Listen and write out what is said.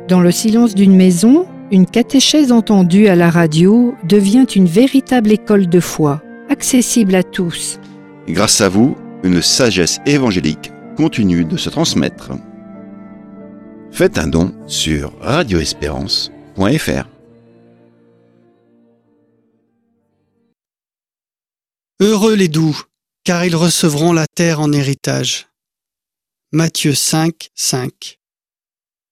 Dans le silence d'une maison, une catéchèse entendue à la radio devient une véritable école de foi, accessible à tous. Grâce à vous, une sagesse évangélique continue de se transmettre. Faites un don sur radioespérance.fr. Heureux les doux, car ils recevront la terre en héritage. Matthieu 5, 5.